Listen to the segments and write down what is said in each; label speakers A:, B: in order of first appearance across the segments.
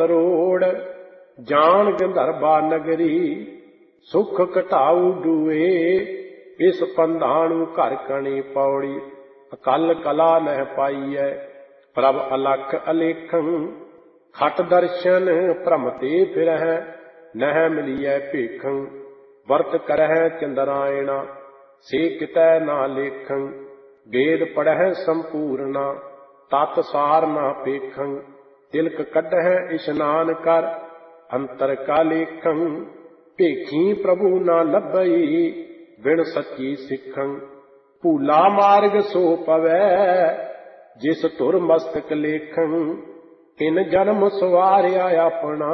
A: ਤਰੋੜ। ਜਾਣ ਗੰਧਰਵਾ ਨਗਰੀ ਸੁਖ ਘਟਾਊ ਡੂਏ। ਇਸ ਪੰਧਾਣੂ ਘਰ ਕਣੀ ਪੌੜੀ। ਅਕਲ ਕਲਾ ਨਹਿ ਪਾਈਐ ਪ੍ਰਭ ਅਲਖ ਅਲੇਖੰ। ਖਟ ਦਰਸ਼ਨ ਭ੍ਰਮ ਤੇ ਫਿਰਹਿ ਨਹਿ ਮਿਲੀਐ ਭੇਖੰ। ਵਰਤ ਕਰਹਿ ਚੰਦਰਾਇਣਾ ਸੇ ਕਿਤੈ ਨਾ ਲੇਖੰ। ਵੇਦ ਪੜ੍ਹੈ ਸੰਪੂਰਨਾ ਤਤ ਸਾਰ ਨਾ ਪੇਖੰ। ਤਿਲਕ ਕੱਢਹਿ ਇਸ਼ਨਾਨ ਕਰ ਅੰਤਰ ਕਾ ਲੇਖੰ। ਭੇਖੀ ਪ੍ਰਭੂ ਨਾ ਲੱਭਈ ਬਿਨ ਸੱਚੀ ਸਿੱਖੰ। ਭੂਲਾ ਮਾਰਗ ਸੋ ਪਵੈ ਜਿਸ ਧੁਰ ਮਸਤਕ ਲੇਖੰ। ਤਿਨ ਜਨਮ ਸਵਾਰਿਆ ਆਪਣਾ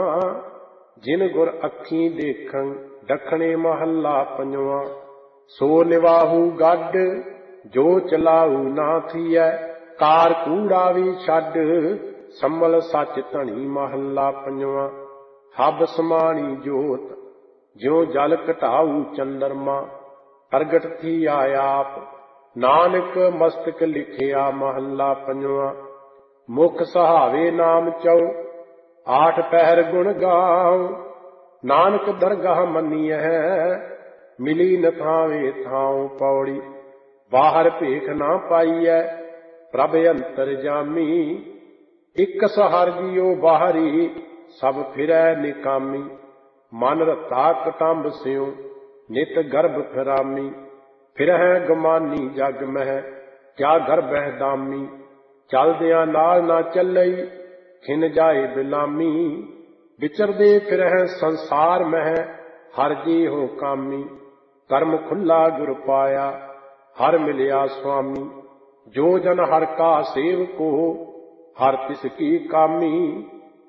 A: ਜਿਨ ਗੁਰ ਅੱਖੀਂ ਦੇਖੰ। ਦੱਖਣੇ ਮਹੱਲਾ ਪੰਜਵਾਂ। ਸੋ ਨਿਵਾਹੂ ਗੱਡ ਜੋ ਚਲਾਊ ਨਾ ਥੀਐ। ਕਾਰ ਕੂੜਾ ਵੀ ਛੱਡ ਸੰਭਲ ਸੱਚ ਧਣੀ। ਮਹੱਲਾ ਪੰਜਵਾਂ। ਹਬ ਸਮਾਣੀ ਜੋਤ ਜਿਉ ਜਲ ਘਟਾਊ ਚੰਦਰਮਾ। ਪ੍ਰਗਟ ਥੀਆ ਆਪ ਨਾਨਕ ਮਸਤਕ ਲਿਖਿਆ। ਮਹੱਲਾ ਪੰਜਵਾਂ। ਮੁਖ ਸਹਾਵੇ ਨਾਮ ਚਉ ਆਠ ਪਹਿਰ ਗੁਣ ਗਾਉ। ਨਾਨਕ ਦਰਗਾਹ ਮੰਨੀਐ ਮਿਲੀ ਨ ਥਾਵੇਂ ਥਾਉ। ਪੌੜੀ। ਬਾਹਰ ਭੇਖ ਨਾ ਪਾਈਐ ਪ੍ਰਭ ਅੰਤਰ ਜਾਮੀ। ਇਕ ਸਹਰ ਜੀਉ ਬਾਹਰੀ ਸਭ ਫਿਰੈ ਨਿਕਾਮੀ। ਮਨ ਰਤਾ ਕਟੰਬ ਸਿਉ ਨਿਤ ਗਰਭ ਫਿਰਾਮੀ। ਫਿਰਹਿ ਗਮਾਨੀ ਜਗ ਮਹਿ ਕਿਆ ਗਰਭਹਿ ਦਾਮੀ। ਚਲਦਿਆਂ ਨਾਲ ਨਾ ਚੱਲਈ ਖਿਨ ਜਾਏ ਬਿਲਾਮੀ। ਵਿਚਰਦੇ ਫਿਰਹਿ ਸੰਸਾਰ ਮਹਿ ਹਰ ਜੀ ਹੋ ਕਾਮੀ। ਕਰਮ ਖੁੱਲਾ ਗੁਰ ਪਾਇਆ ਹਰ ਮਿਲਿਆ ਸੁਆਮੀ। ਜੋ ਜਨ ਹਰ ਕਾ ਸੇਵਕੋ ਹਰ ਤਿਸ ਕੀ ਕਾਮੀ।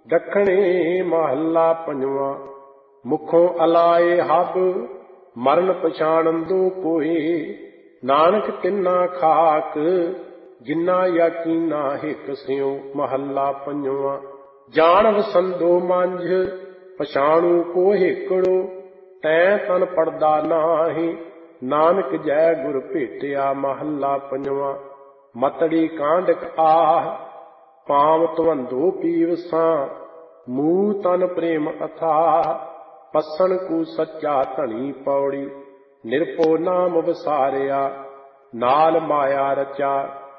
A: ਦੱਖਣੇ ਮਹੱਲਾ ਪੰਜਵਾਂ। ਮੁਖੋਂ ਅਲਾਏ ਹਬ ਮਰਨ ਪਛਾਣੰਦੋ ਕੋਏ। ਨਾਨਕ ਤਿੰਨਾ ਖਾਕ ਜਿੰਨਾ ਯਕੀਨਾ ਹਿਕ ਸਿਉ। ਮਹੱਲਾ ਪੰਜਵਾਂ। ਜਾਣ ਵਸੰਦੋ ਮੰਝ ਪਛਾਣੂ ਕੋ ਹਿਕੜੋ। ਤੈਂ ਤਨ ਪੜਦਾ ਨਾਹੀਂ ਨਾਨਕ ਜੈ ਗੁਰ ਭੇਟਿਆ। ਮਹੱਲਾ ਪੰਜਵਾਂ। ਮਤੜੀ ਕਾਂਡਕ ਆਹ ਪਾਮ ਧਵੰਦੋ ਪੀਵਸਾਂ। ਮੂਹ ਤਨ ਪ੍ਰੇਮ ਅਥਾਹ ਪਸਣ ਕੂ ਸੱਚਾ ਧਣੀ। ਪੌੜੀ। ਨਿਰਭਉ ਨਾਮ ਵਿਸਾਰਿਆ ਨਾਲ ਮਾਇਆ ਰਚਾ।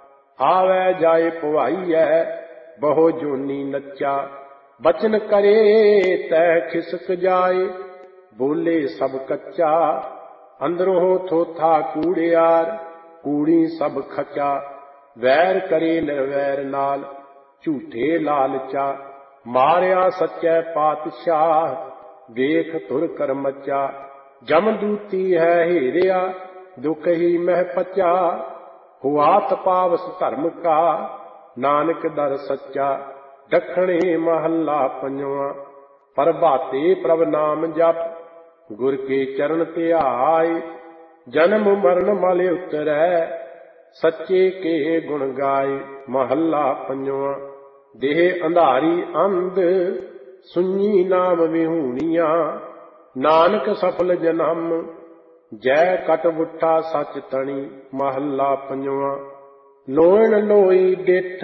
A: ਆਵੈ ਜਾਏ ਭਵਾਈਐ ਬਹੁ ਜੋਨੀ ਨੱਚਾ। ਬਚਨ ਕਰੇ ਤੈ ਖਿਸਕ ਜਾਏ ਬੋਲੇ ਸਭ ਕੱਚਾ। ਅੰਦਰੋਂ ਥੋਥਾ ਕੂੜਿਆਰ ਕੂੜੀ ਸਭ ਖਚਾ। ਵੈਰ ਕਰੇ ਨਿਰਵੈਰ ਨਾਲ ਝੂਠੇ ਲਾਲਚਾ। ਮਾਰਿਆ ਸੱਚੈ ਪਾਤਸ਼ਾਹ ਵੇਖ ਧੁਰ ਕਰਮਚਾ। ਜਮਦੂਤੀ ਹੈ ਹੀਰਿਆ ਦੁਖ ਹੀ ਮਹਿ ਪਚਾ। ਹੁਆ ਤਪਾਵਸ ਧਰਮ ਕਾ ਨਾਨਕ ਦਰ ਸੱਚਾ। ਦੱਖਣੇ ਮਹੱਲਾ ਪੰਜਵਾਂ। ਪ੍ਰਭਾਤੇ ਪ੍ਰਭ ਨਾਮ ਜਪ ਗੁਰ ਕੇ ਚਰਨ ਧਿਆਏ। ਜਨਮ ਮਰਨ ਮਲ ਉਤਰੈ ਸੱਚੇ ਕੇ ਗੁਣ ਗਾਏ। ਮਹੱਲਾ ਪੰਜਵਾਂ। ਦੇਹ ਅੰਧਾਰੀ ਅੰਧ ਸੁਣੀ ਨਾਮ ਵਿਹੂਣੀਆਂ। ਨਾਨਕ ਸਫਲ ਜਨਮ ਜੈ ਕਟ ਬੁੱਠਾ ਸੱਚ ਤਣੀ। ਮਹੱਲਾ ਪੰਜਵਾਂ। ਲੋਇਣ ਲੋਈ ਡਿਠ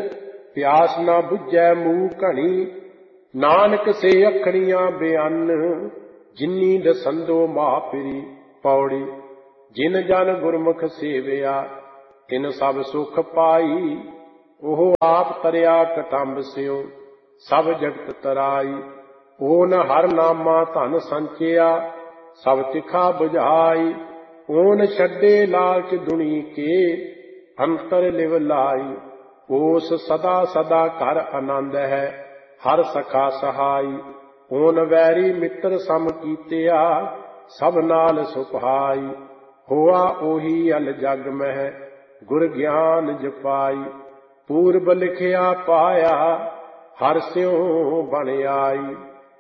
A: ਪਿਆਸ ਨਾ ਬੁਝੈ ਮੂਹ ਘਣੀ। ਨਾਨਕ ਸੇ ਅੱਖਣੀਆਂ ਬਿਆਨ ਜਿਨੀ ਦਸੰਦੋ ਮਾਪਰੀ। ਪੌੜੀ। ਜਿਨ ਜਨ ਗੁਰਮੁਖ ਸੇਵਿਆ ਤਿਨ ਸਭ ਸੁਖ ਪਾਈ। ਉਹ ਆਪ ਤਰਿਆ ਕਟੰਬ ਸਿਉ ਸਭ ਜਗਤ ਤਰਾਈ। ਓਨ ਹਰ ਨਾਮਾ ਧਨ ਸੰਚਿਆ ਸਭ ਤਿਖਾ ਬੁਝਾਈ। ਓਨ ਛੱਡੇ ਲਾਲਚ ਦੁਨੀ ਕੇ ਅੰਤਰ ਲਿਵ ਲਾਈ। ਓਸ ਸਦਾ ਸਦਾ ਘਰ ਆਨੰਦ ਹੈ ਹਰ ਸਖਾ ਸਹਾਈ। ਓਨ ਵੈਰੀ ਮਿੱਤਰ ਸਮ ਕੀਤਿਆ ਸਭ ਨਾਲ ਸੁਭਾਈ। ਹੋਆ ਉਹੀ ਅਲ ਜਗ ਮਹਿ ਗੁਰ ਗਿਆਨ ਜਪਾਈ। ਪੂਰਬ ਲਿਖਿਆ ਪਾਇਆ ਹਰ ਸਿਉ ਬਣ ਆਈ।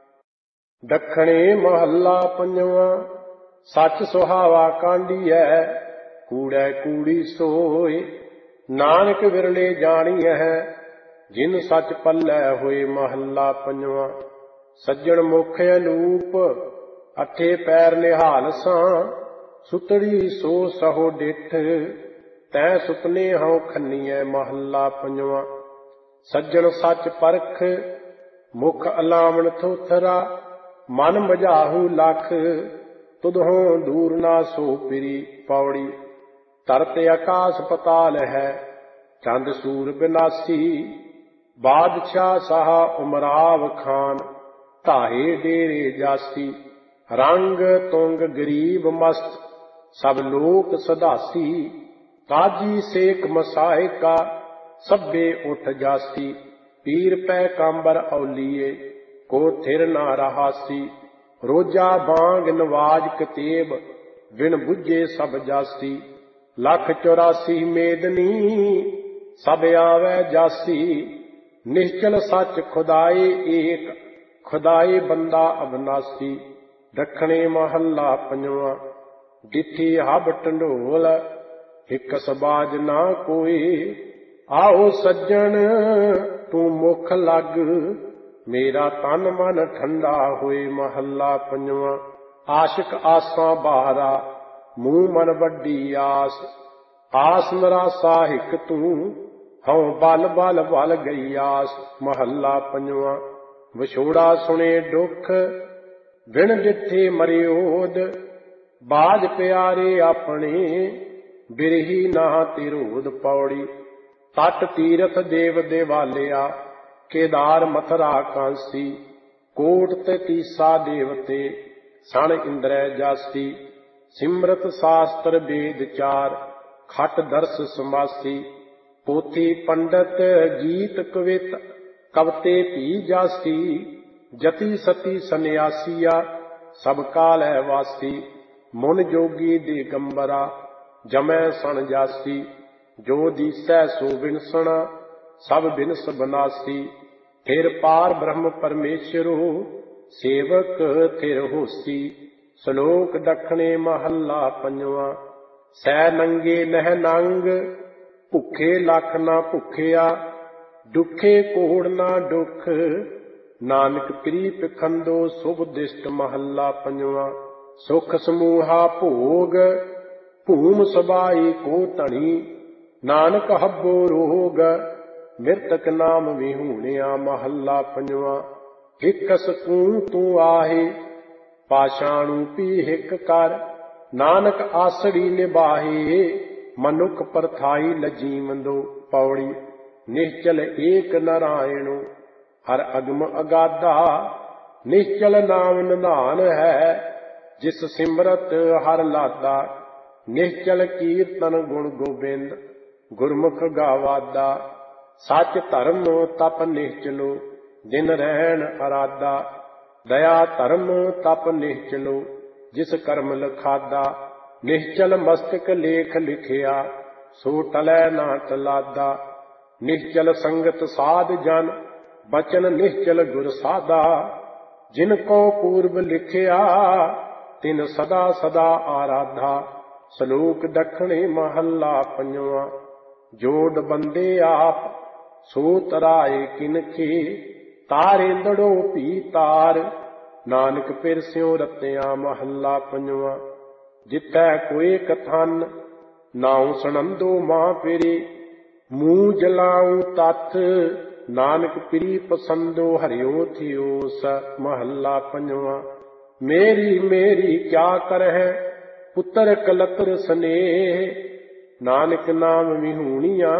A: ਦੱਖਣੇ ਮਹੱਲਾ ਪੰਜਵਾਂ। ਸੱਚ ਸੁਹਾਵਾ ਕਾਂਢੀਐ ਕੂੜੈ ਕੂੜੀ ਸੋਏ। ਨਾਨਕ ਵਿਰਲੇ ਜਾਣੀਐ ਜਿਨ ਸੱਚ ਪੱਲੇ ਹੋਏ। ਮਹੱਲਾ ਪੰਜਵਾਂ। ਸੱਜਣ ਮੁਖ ਅਨੂਪ ਅਠੇ ਪੈਰ ਨਿਹਾਲ ਸਾਂ। ਸੁਤੜੀ ਸੋ ਸਹੋ ਡਿਠ ਤੈ ਸੁਪਨੇ ਹਉ ਖੰਨੀਐ। ਮਹੱਲਾ ਪੰਜਵਾਂ। ਸੱਜਣ ਸੱਚ ਪਰਖ ਮੁਖ ਅਲਾਵਣ ਥੋਥਰਾ, ਮਨ ਮਝਾਹੂ ਲਖ, ਤੁਧੋਂ ਦੂਰ ਨਾ ਸੋ ਪਿਰੀ। ਪੌੜੀ। ਧਰਤ ਆਕਾਸ ਪਤਾਲ ਹੈ, ਚੰਦ ਸੂਰ ਬਿਨਾਸੀ। ਬਾਦਸ਼ਾਹ ਸਾਹ ਉਮਰਾਵ ਖਾਨ, ਢਾਹੇ ਡੇਰੇ ਜਾਸੀ। ਰੰਗ ਤੁੰਗ ਗਰੀਬ ਮਸਤ, ਸਭ ਲੋਕ ਸਦਾਸੀ। ਕਾਜੀ ਸੇਖ ਮਸਾਇਕਾ, ਸਭੇ ਉਠ ਜਾਸੀ। ਪੀਰ ਪੈ ਕਾਂਬਰ ਔਲੀਏ, ਕੋ ਥਿਰ ਨਾ ਰਹਾਸੀ। ਰੋਜਾ ਬਾਂਗ ਨਵਾਜ ਕਤੇਬ, ਬਿਨ ਬੁੱਝੇ ਸਭ ਜਾਸੀ। ਲੱਖ 84 ਮੇਦਨੀ, ਸਭ ਆਵੈ ਜਾਸੀ। ਨਿਸ਼ਚਲ ਸੱਚ ਖੁਦਾਏ ਏਕ, ਖੁਦਾਏ ਬੰਦਾ ਅਬਨਾਸੀ। ਦੱਖਣੇ ਮਹੱਲਾ ਪੰਜਵਾਂ। ਡਿਠੀ ਹਬ ਢੰਡੋਲ, ਹਿਕਸ ਬਾਜ ਨਾ ਕੋਏ। ਆਓ ਸੱਜਣ ਤੂੰ ਮੁਖ ਲੱਗ, ਮੇਰਾ ਤਨ ਮਨ ਠੰਡਾ ਹੋਏ। ਮਹੱਲਾ ਪੰਜਵਾਂ। ਆਸ਼ਿਕ ਆਸਾਂ ਬਾਰਾ, ਮੂੰਹ ਮਨ ਵੱਡੀ ਆਸ। ਆਸ ਨਿਰਾਸਾ ਹਿਕ ਤੂੰ, ਹਉ ਬਲ ਬਲ ਬਲ ਗਈ ਆਸ। ਮਹੱਲਾ ਪੰਜਵਾਂ। ਵਿਛੋੜਾ ਸੁਣੇ ਦੁੱਖ, ਬਿਨ ਡਿਠੇ ਮਰਿਓਦ। ਬਾਜ ਪਿਆਰੇ ਆਪਣੇ, ਬਿਰਹੀ ਨਾ ਤਿਰੋਧ। ਪੌੜੀ। ਤਟ ਤੀਰਥ ਦੇਵ ਦੇਵਾਲਿਆ, ਕੇਦਾਰ ਮਥਰਾ ਕਾਂਸੀ। ਕੋਟ ਤੇ ਤੀਸਾ ਦੇਵਤੇ, ਸਣ ਇੰਦਰੈ ਜਾਸੀ। ਸਿਮਰਤ ਸ਼ਾਸਤਰ ਵੇਦ ਚਾਰ, ਖਟ ਦਰਸ ਸਮਾਸੀ। ਪੋਥੀ ਪੰਡਤ ਗੀਤ ਕਵਿਤ, ਕਵਤੇ ਭੀ ਜਾਸੀ। ਜਤੀ ਸਤੀ ਸੰਨਿਆਸੀਆ, ਸਭ ਕਾਲੈ ਵਾਸੀ। ਮੁਨ ਜੋਗੀ ਦਿਗੰਬਰਾ, ਜਮੈ ਸਣ ਜਾਸੀ। ਜੋ ਦੀਸੈ ਸੋ ਵਿਨਸਣਾ, ਸਭ ਬਿਨਸ ਬਨਾਸੀ। ਫਿਰ ਪਾਰ ਬ੍ਰਹਮ ਪਰਮੇਸ਼ਰੋ, ਸੇਵਕ ਥਿਰ ਹੋਸੀ। ਸ਼ਲੋਕ ਦੱਖਣੇ ਮਹੱਲਾ ਪੰਜਵਾਂ। ਸੈ ਨੰਗੇ ਨਹਿ ਨੰਗ, ਭੁੱਖੇ ਲੱਖ ਨਾ ਭੁੱਖਿਆ। ਦੁਖੇ ਕੋੜ ਨਾ ਦੁਖ, ਨਾਨਕ ਪ੍ਰੀਤ ਖੰਦੋ ਸੁਭ ਦਿਸ਼ਟ। ਮਹੱਲਾ ਪੰਜਵਾਂ। ਸੁਖ ਸਮੂਹਾ ਭੋਗ, ਭੂਮ ਸਬਾਈ ਕੋ ਧਣੀ। ਨਾਨਕ ਹੱਬੋ ਰੋਗ, ਮਿਰਤਕ ਨਾਮ ਵਿਹੂਣਿਆ। ਮਹੱਲਾ ਪੰਜਵਾਂ। ਹਿਕਸ ਤੂੰ ਆਹੇ, ਪਾਸ਼ਾਣੂ ਪੀ ਹਿਕ ਕਰ। ਨਾਨਕ ਆਸੜੀ ਨਿਬਾਹੇ, ਮਨੁੱਖ ਪਰਥਾਈ ਲਜੀਵੰਦੋ। ਪੌੜੀ। ਨਿਸ਼ਚਲ ਏਕ ਨਾਰਾਇਣੋ, ਹਰ ਅਗਮ ਅਗਾਧਾ। ਨਿਸ਼ਚਲ ਨਾਮ ਨਿਧਾਨ ਹੈ, ਜਿਸ ਸਿਮਰਤ ਹਰ ਲਾਦਾ। ਨਿਸ਼ਚਲ ਕੀਰਤਨ ਗੁਣ ਗੋਬਿੰਦ, ਗੁਰਮੁਖ ਗਾਵਾਦਾ। ਸੱਚ ਧਰਮ ਤਪ ਨਿਸ਼ਚਲੋ, ਦਿਨ ਰਹਿਣ ਅਰਾਦਾ। ਦਇਆ ਧਰਮ ਤਪ ਨਿਸ਼ਚਲੋ, ਜਿਸ ਕਰਮ ਲਖਾਦਾ। ਨਿਸ਼ਚਲ ਮਸਤਕ ਲੇਖ ਲਿਖਿਆ, ਸੋ ਟਲੈ ਨਾ ਟਲਾਦਾ। ਨਿਸ਼ਚਲ ਸੰਗਤ ਸਾਧ ਜਨ, ਬਚਨ ਨਿਸ਼ਚਲ ਗੁਰ ਸਾਧਾ। ਜਿਨ ਕੋ ਪੂਰਬ ਲਿਖਿਆ, ਤਿਨ ਸਦਾ ਸਦਾ ਆਰਾਧਾ। ਸ਼ਲੋਕ ਦੱਖਣੇ ਮਹੱਲਾ ਪੰਜਵਾਂ। ਜੋੜ ਬੰਦੇ ਆਪ, ਸੋ ਤਰਾਏ ਕਿਨਖੇ। ਤਾਰੇਂਦੜੋ ਭੀ ਤਾਰ, ਨਾਨਕ ਪਿਰਸਿਓ ਰਤਿਆ। ਮਹੱਲਾ ਪੰਜਵਾਂ। ਜਿੱਥੈ ਕੋਏ ਕਥਨ, ਨਾਉ ਸੁਣੰਦੋ ਮਾਂ ਪਿਰੀ। ਮੂੰਹ ਜਲਾਉ ਤਥ, ਨਾਨਕ ਪਿਰੀ ਪਸੰਦੋ ਹਰਿਓ ਥਿਓਸ। ਮਹੱਲਾ ਪੰਜਵਾਂ। ਮੇਰੀ ਮੇਰੀ ਕਿਆ ਕਰਹਿ, ਪੁੱਤਰ ਕਲਤਰ ਸਨੇਹ। ਨਾਨਕ ਨਾਮ ਵਿਹੂਣੀਆਂ,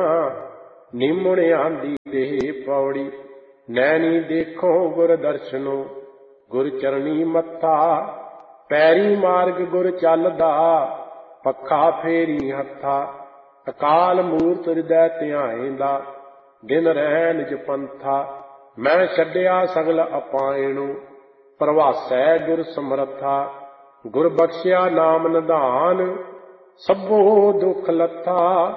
A: ਨਿਮੁਣਿਆਂ ਦੀ ਦੇਹ। ਪੌੜੀ। ਨੈਣੀ ਦੇਖੋ ਗੁਰ ਦਰਸ਼ਨੋ, ਗੁਰ ਚਰਣੀ ਮੱਥਾ। ਪੈਰੀ ਮਾਰਗ ਗੁਰ ਚੱਲਦਾ, ਪੱਖਾ ਫੇਰੀ ਹੱਥਾ। ਅਕਾਲ ਮੂਰਤ ਹਿਰਦੈ ਧਿਆਏਂਦਾ, ਦਿਨ ਰਹਿਣ ਜਪੰਥਾ। ਮੈਂ ਛੱਡਿਆ ਸਗਲ ਅਪਾਇਣੋ, ਪ੍ਰਵਾਸੈ ਗੁਰ ਸਮਰੱਥਾ। ਗੁਰ ਬਖਸ਼ਿਆ ਨਾਮ ਨਿਧਾਨ, ਸਭੋ ਦੁਖ ਲੱਥਾ।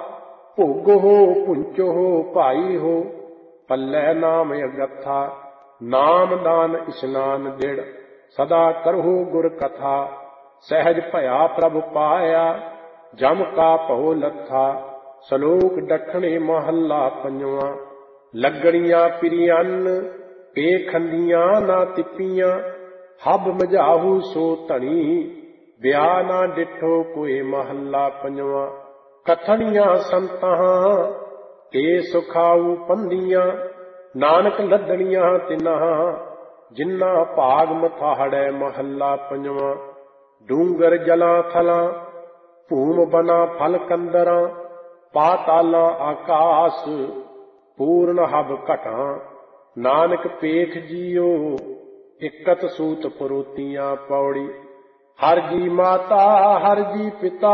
A: ਭੋਗ ਹੋ ਪੁੰਚੋ ਭਾਈ ਹੋ, ਪੱਲੇ ਨਾਮ ਅਗੱਥਾ। ਨਾਮ ਦਾਨ ਇਸ਼ਨਾਨ ਦਿੜ, ਸਦਾ ਕਰਹੁ ਗੁਰ ਕਥਾ। ਸਹਿਜ ਭਇਆ ਪ੍ਰਭ ਪਾਇਆ, ਜਮ ਕਾ ਭਉ ਲੱਥਾ। ਸ਼ਲੋਕ ਦੱਖਣੇ ਮਹੱਲਾ ਪੰਜਵਾਂ। ਲੱਗਣੀਆਂ ਪਿਰੀਅਨ, ਪੇਖੰਦੀਆਂ ਨਾ ਤਿੱਪੀਆਂ। ਹਬ ਮਝਾਹੂ ਸੋ ਧਣੀ, ਵਿਆਹ ਨਾ ਡਿਠੋ ਕੋਏ। ਮਹੱਲਾ ਪੰਜਵਾਂ। ਕਥਣੀਆਂ ਸੰਤਾਂ, ਤੇ ਸੁਖਾਊ ਪੰਦੀਆਂ। ਨਾਨਕ ਲੱਦਣੀਆਂ ਤਿਨਾਂ ਜਿਨ੍ਹਾਂ ਭਾਗ ਮਥਾੜੈ। ਮਹੱਲਾ ਪੰਜਵਾਂ। ਡੂੰਗਰ ਜਲਾਂ ਥਲਾਂ ਭੂਮ ਬਨਾ ਫਲ ਕੰਦਰਾਂ, ਪਾਤਾਲਾਂ ਆਕਾਸ ਪੂਰਨ ਹਬ ਘਟਾਂ। ਨਾਨਕ ਪੇਖ ਜੀਓ ਇਕਤ ਸੂਤ ਪਰੋਤੀਆਂ। ਪੌੜੀ। ਹਰ ਜੀ ਮਾਤਾ ਹਰ ਜੀ ਪਿਤਾ,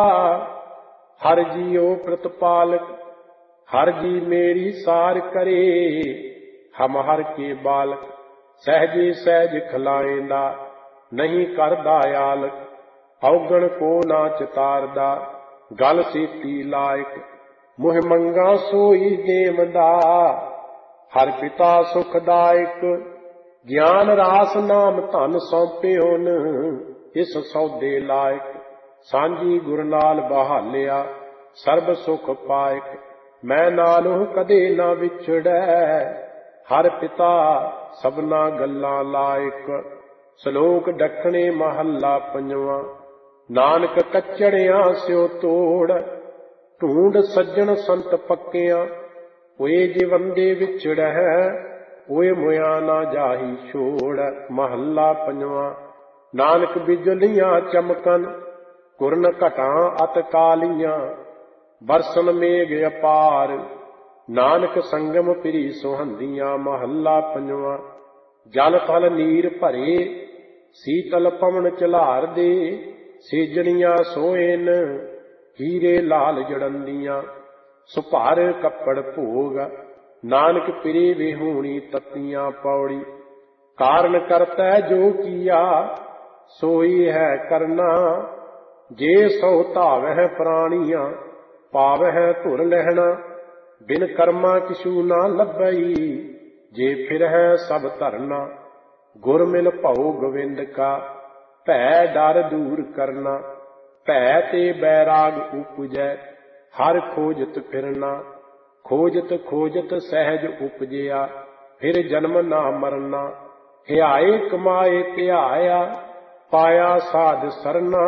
A: ਹਰ ਜੀਓ ਪ੍ਰਤਪਾਲਕ। ਹਰ ਜੀ ਮੇਰੀ ਸਾਰ ਕਰੇ, ਹਮ ਹਰ ਕੇ ਬਾਲਕ। ਸਹਿਜੇ ਸਹਿਜ ਖਿਲਾਏਂਦਾ, ਨਹੀਂ ਕਰਦਾ ਆਲਕ। ਔਗਣ ਕੋ ਨਾ ਚਿਤਾਰਦਾ, ਗਲ ਸੀਤੀ ਲਾਇਕ। ਮੁਹਿ ਮੰਗਾ ਸੋਈ ਦੇਵਦਾ, ਹਰ ਪਿਤਾ ਸੁਖਦਾਇਕ। ਗਿਆਨ ਰਾਸ ਨਾਮ ਧਨ ਸੌਂਪਿਓਨ, ਇਸ ਸੌਦੇ ਲਾਇਕ। ਸਾਂਝੀ ਗੁਰ ਨਾਲ ਬਹਾਲਿਆ, ਸਰਬ ਸੁਖ ਪਾਇਕ। ਮੈਂ ਨਾਲੋਂ ਕਦੇ ਨਾ ਵਿਛੜੈ, ਹਰ ਪਿਤਾ ਸਭਨਾ ਗੱਲਾਂ ਲਾਇਕ। ਸ਼ਲੋਕ ਦੱਖਣੇ। ਮਹੱਲਾ ਪੰਜਵਾਂ। ਨਾਨਕ ਕੱਚੜਿਆਂ ਸਿਓ ਤੋੜ, ਢੂੰਡ ਸੱਜਣ ਸੰਤ ਪੱਕਿਆਂ। ਹੋਏ ਜੇ ਵੰਦੇ ਵਿਛੜੈ, ਹੋਏ ਮੁਆ ਨਾ ਜਾਹੀ ਛੋੜ। ਮਹੱਲਾ ਪੰਜਵਾਂ। ਨਾਨਕ ਬਿਜਲੀਆਂ ਚਮਕਨ, ਕੁਰਨ ਘਟਾਂ ਅਤ ਕਾਲੀਆਂ। ਬਰਸਨ ਮੇਘ ਅਪਾਰ, ਨਾਨਕ ਸੰਗਮ ਫਿਰੀ ਸੁਹੰਦੀਆਂ। ਮਹੱਲਾ ਪੰਜਵਾਂ। ਜਲ ਥਲ ਨੀਰ ਭਰੇ, ਸੀਤਲ ਪਵਨ ਝਲਾਰ ਦੇ। ਸੇਜਣੀਆਂ ਸੋਇਨ, ਹੀਰੇ ਲਾਲ ਜੜੰਦੀਆਂ। ਸੁਭਾਰ ਕੱਪੜ ਭੋਗ, ਨਾਨਕ ਫਿਰੇ ਵਿਹੂਣੀ ਤੱਤੀਆਂ। ਪੌੜੀ। ਕਾਰਨ ਕਰਤੈ ਜੋ ਕੀਆ, ਸੋਈ ਹੈ ਕਰਨਾ। ਜੇ ਸੋ ਧਾਵਹਿ ਪ੍ਰਾਣੀਆਂ, ਪਾਵਹਿ ਧੁਰ ਲਹਿਣਾ। ਬਿਨ ਕਰਮਾ ਕਿਛੂ ਨਾ ਲੱਭਈ, ਜੇ ਫਿਰਹਿ ਸਭ ਧਰਨਾ। ਗੁਰ ਮਿਲ ਭਉ ਗੋਵਿੰਦ ਕਾ, ਭੈ ਡਰ ਦੂਰ ਕਰਨਾ। ਭੈ ਤੇ ਬੈਰਾਗ ਉਪਜੈ, ਹਰ ਖੋਜਤ ਫਿਰਨਾ। ਖੋਜਤ ਖੋਜਤ ਸਹਿਜ ਉਪਜਿਆ, ਫਿਰ ਜਨਮ ਨਾ ਮਰਨਾ। ਹਿਆਏ ਕਮਾਏ ਧਿਆਇਆ, ਪਾਇਆ ਸਾਧ ਸਰਨਾ।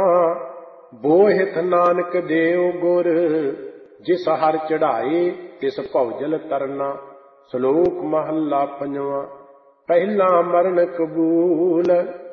A: ਬੋਹਿਥ ਨਾਨਕ ਦੇਉ ਗੁਰ, ਜਿਸ ਹਰ ਚੜਾਏ ਤਿਸ ਭਉਜਲ ਤਰਨਾ। ਸ਼ਲੋਕ ਮਹੱਲਾ ਪੰਜਵਾਂ। ਪਹਿਲਾ ਮਰਨ ਕਬੂਲ,